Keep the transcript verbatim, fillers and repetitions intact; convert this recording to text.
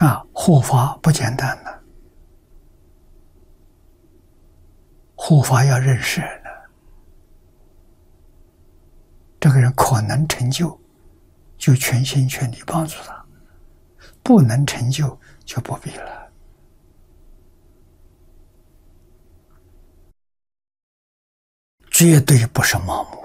啊，护法不简单的，护法要认识人的，这个人可能成就，就全心全力帮助他；不能成就，就不必了。绝对不是盲目。